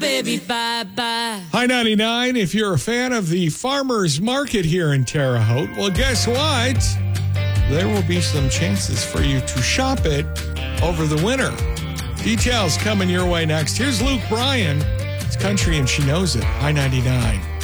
Baby, bye-bye. Hi 99, if you're a fan of the farmers market here in Terre Haute, well, guess what? There will be some chances for you to shop it over the winter. Details coming your way next. Here's Luke Bryan. It's country and she knows it. Hi 99.